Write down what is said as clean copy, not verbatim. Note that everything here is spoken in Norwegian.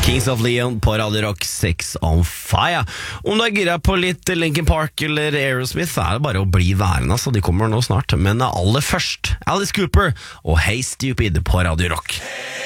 Kings of Leon på Radio Rock, Sex on Fire. Om du er gira på litt Linkin Park eller Aerosmith, er det bare å bli værende, så de kommer nå snart. Men aller først, Alice Cooper og Hey Stupid på Radio Rock.